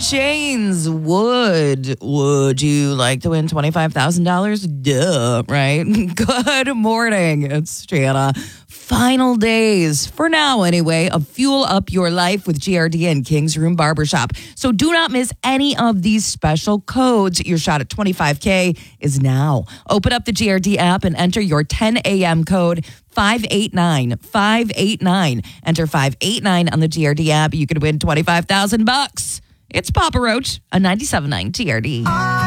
Chains. Would you like to win $25,000? Duh, right? Good morning. It's Jana. Final days, for now anyway, of Fuel Up Your Life with GRD and King's Room Barbershop. So do not miss any of these special codes. Your shot at $25K is now. Open up the GRD app and enter your 10 a.m. code 589. Enter 589 on the GRD app. You could win $25,000. It's Papa Roach on 97.9 GRD.